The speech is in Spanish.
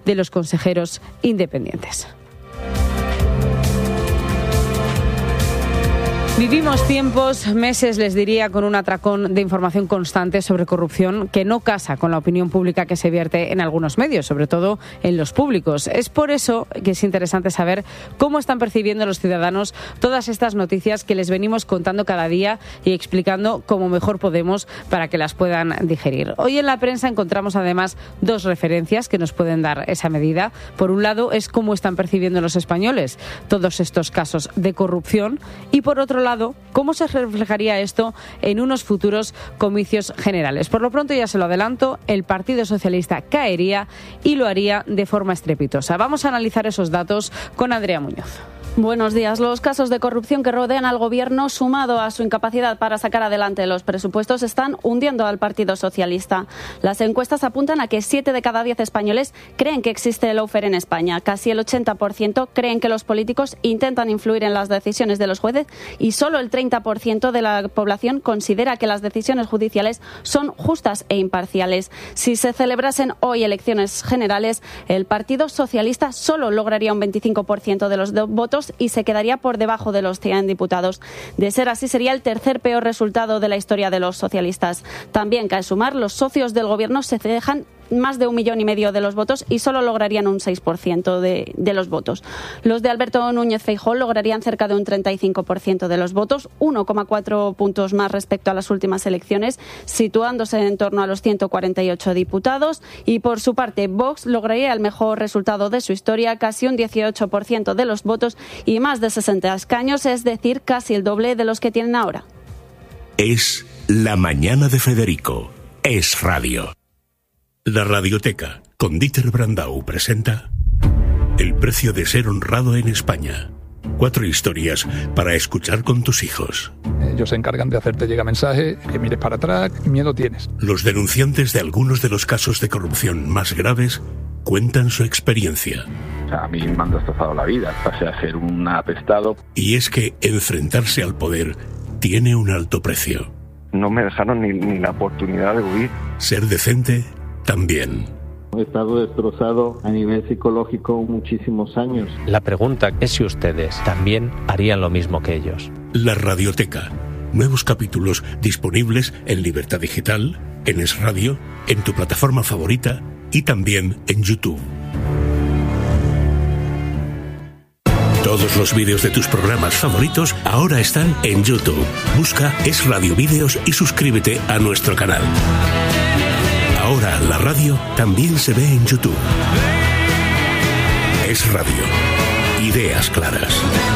de los consejeros independientes. Vivimos tiempos, meses, les diría, con un atracón de información constante sobre corrupción que no casa con la opinión pública que se vierte en algunos medios, sobre todo en los públicos. Es por eso que es interesante saber cómo están percibiendo los ciudadanos todas estas noticias que les venimos contando cada día y explicando como mejor podemos para que las puedan digerir. Hoy en la prensa encontramos además dos referencias que nos pueden dar esa medida. Por un lado es cómo están percibiendo los españoles todos estos casos de corrupción y por otro lado cómo se reflejaría esto en unos futuros comicios generales. Por lo pronto, ya se lo adelanto, el Partido Socialista caería y lo haría de forma estrepitosa. Vamos a analizar esos datos con Andrea Muñoz. Buenos días. Los casos de corrupción que rodean al Gobierno, sumado a su incapacidad para sacar adelante los presupuestos, están hundiendo al Partido Socialista. Las encuestas apuntan a que 7 de cada 10 españoles creen que existe el lawfare en España. Casi el 80% creen que los políticos intentan influir en las decisiones de los jueces y solo el 30% de la población considera que las decisiones judiciales son justas e imparciales. Si se celebrasen hoy elecciones generales, el Partido Socialista solo lograría un 25% de los votos y se quedaría por debajo de los 100 diputados. De ser así, sería el tercer peor resultado de la historia de los socialistas. También cabe sumar, los socios del Gobierno se dejan más de 1,5 millones de los votos y solo lograrían un 6% de los votos. Los de Alberto Núñez Feijóo lograrían cerca de un 35% de los votos, 1,4 puntos más respecto a las últimas elecciones, situándose en torno a los 148 diputados. Y por su parte, Vox lograría el mejor resultado de su historia, casi un 18% de los votos y más de 60 escaños, es decir, casi el doble de los que tienen ahora. Es la mañana de Federico. Es radio. La Radioteca, con Dieter Brandau, presenta El precio de ser honrado en España. 4 historias para escuchar con tus hijos. Ellos se encargan de hacerte llegar mensaje, que mires para atrás, ¿qué miedo tienes? Los denunciantes de algunos de los casos de corrupción más graves cuentan su experiencia. O sea, a mí me han destrozado la vida, pasé a ser un apestado. Y es que enfrentarse al poder tiene un alto precio. No me dejaron ni la oportunidad de huir. Ser decente también. He estado destrozado a nivel psicológico muchísimos años. La pregunta es si ustedes también harían lo mismo que ellos. La Radioteca. Nuevos capítulos disponibles en Libertad Digital, en Es Radio, en tu plataforma favorita y también en YouTube. Todos los vídeos de tus programas favoritos ahora están en YouTube. Busca Es Radio Vídeos y suscríbete a nuestro canal. Ahora la radio también se ve en YouTube. Es Radio. Ideas claras.